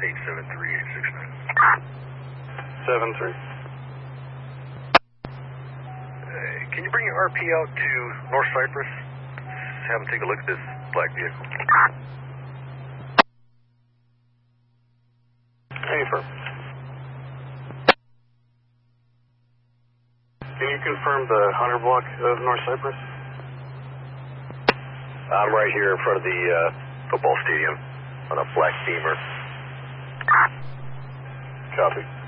873-869. 7-3. Can you bring your RP out to North Cypress? Have them take a look at this black vehicle. Any firm. Can you confirm the 100 block of North Cypress? I'm right here in front of the football stadium on a black Beamer. Copy.